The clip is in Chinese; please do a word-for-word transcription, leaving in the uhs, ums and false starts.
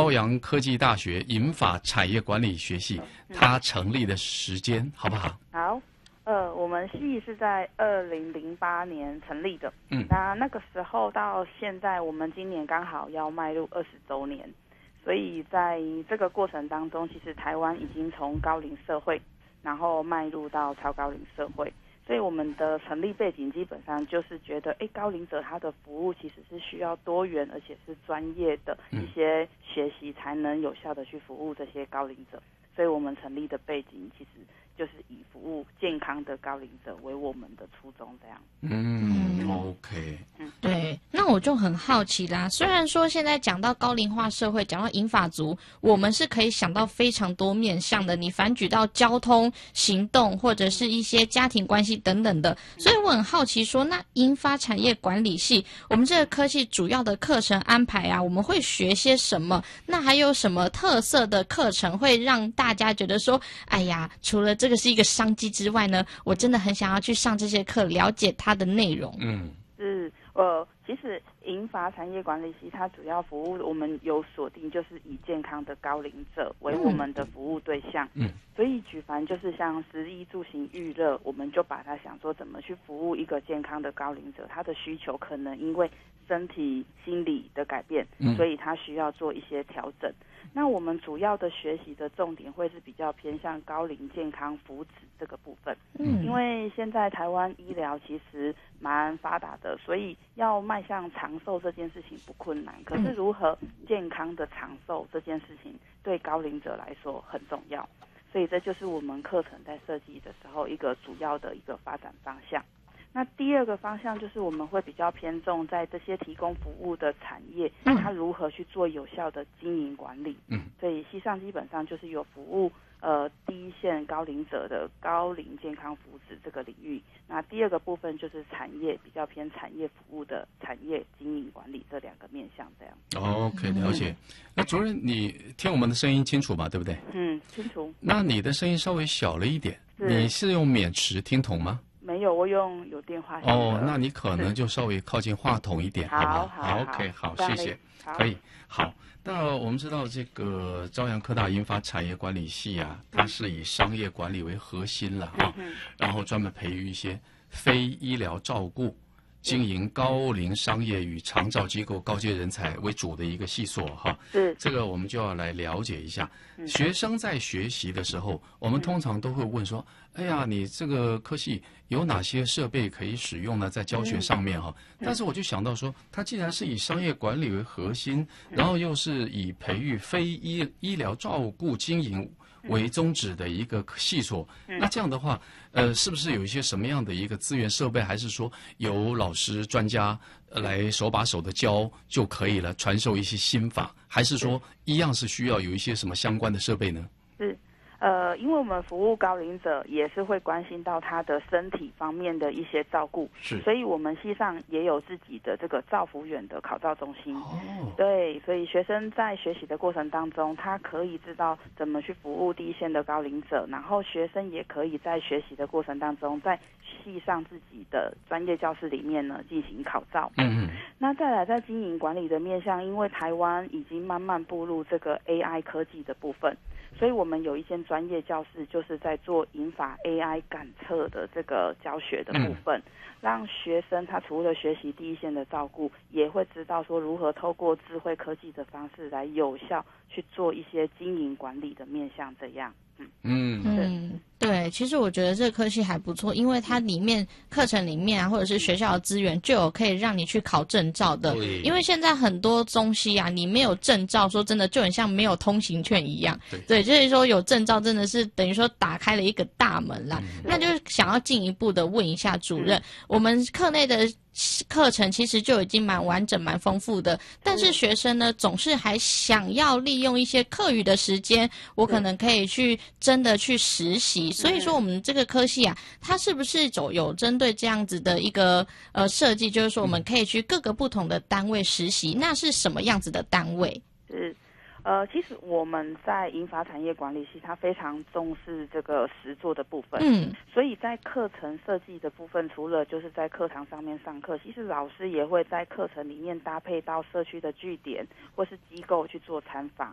朝阳科技大学银发产业管理学系，它成立的时间好不好？ 好，呃，我们系是在二零零八年成立的， 嗯， 那那个时候到现在，我们今年刚好要迈入二十周年，所以在这个过程当中，其实台湾已经从高龄社会，然后迈入到超高龄社会。所以我们的成立背景基本上就是觉得，哎，高龄者他的服务其实是需要多元而且是专业的一些学习，才能有效的去服务这些高龄者。所以我们成立的背景其实就是以服务健康的高龄者为我们的初衷，这样。 嗯 ，OK， 嗯，对。那我就很好奇啦，虽然说现在讲到高龄化社会，讲到银发族，我们是可以想到非常多面向的，你反举到交通、行动或者是一些家庭关系等等的，所以我很好奇说，那银发产业管理系，我们这个科系主要的课程安排啊，我们会学些什么？那还有什么特色的课程会让大家觉得说，哎呀，除了这个是一个商机之外呢，我真的很想要去上这些课，了解它的内容。 嗯， 是呃，其实银发产业管理系它主要服务我们有锁定，就是以健康的高龄者为我们的服务对象。嗯，所以举凡就是像食衣住行娱乐，我们就把它想说怎么去服务一个健康的高龄者，他的需求可能因为身体、心理的改变，所以他需要做一些调整。那我们主要的学习的重点会是比较偏向高龄健康福祉这个部分，嗯，因为现在台湾医疗其实蛮发达的，所以要迈向长寿这件事情不困难，可是如何健康的长寿这件事情对高龄者来说很重要，所以这就是我们课程在设计的时候一个主要的一个发展方向。那第二个方向就是我们会比较偏重在这些提供服务的产业，它如何去做有效的经营管理。嗯，所以系上基本上就是有服务呃第一线高龄者的高龄健康福祉这个领域。那第二个部分就是产业比较偏产业服务的产业经营管理这两个面向这样。 OK， 了解。那主任，你听我们的声音清楚吧？对不对？ 嗯，清楚。 那你的声音稍微小了一点，你是用免持听筒吗？ 没有，我用有电话。 哦，那你可能就稍微靠近话筒一点，好不好？ 好 ，OK， 好，谢谢，可以。好，那我们知道这个朝阳科大银发产业管理系啊，它是以商业管理为核心了哈，然后专门培育一些非医疗照顾、经营高龄商业与长照机构高阶人才为主的一个系所哈。 是， 这个我们就要来了解一下。学生在学习的时候，我们通常都会问说：“哎呀，你这个科系有哪些设备可以使用呢？在教学上面哈。”但是我就想到说，它既然是以商业管理为核心，然后又是以培育非医医疗照顾经营为宗旨的一个系所，那这样的话，呃，是不是有一些什么样的一个资源设备，还是说由老师专家来手把手的教就可以了，传授一些心法，还是说一样是需要有一些什么相关的设备呢？ 是。呃，因为我们服务高龄者，也是会关心到他的身体方面的一些照顾， 是， 所以我们系上也有自己的这个照服员的考照中心。哦，对，所以学生在学习的过程当中，他可以知道怎么去服务第一线的高龄者，然后学生也可以在学习的过程当中，在系上自己的专业教室里面呢进行考照。嗯嗯。那再来在经营管理的面向，因为台湾已经慢慢步入这个 A I 科技的部分。所以我们有一间专业教室，就是在做银发 A I 感测的这个教学的部分，嗯、让学生他除了学习第一线的照顾，也会知道说如何透过智慧科技的方式来有效去做一些经营管理的面向，这样。嗯嗯嗯，对，其实我觉得这个科系还不错，因为它里面课程里面啊，或者是学校的资源就有可以让你去考证照的。因为现在很多东西啊，你没有证照，说真的就很像没有通行券一样。对，对，就是说有证照真的是等于说打开了一个大门啦。嗯、那就是想要进一步的问一下主任，嗯、我们课内的课程其实就已经蛮完整、蛮丰富的，但是学生呢总是还想要利用一些课余的时间，我可能可以去真的去实习。所以说我们这个科系啊，它是不是有有针对这样子的一个呃设计，就是说我们可以去各个不同的单位实习，那是什么样子的单位？ 是。呃，其实我们在银发产业管理系，它非常重视这个实作的部分。嗯，所以在课程设计的部分，除了就是在课堂上面上课，其实老师也会在课程里面搭配到社区的据点或是机构去做参访。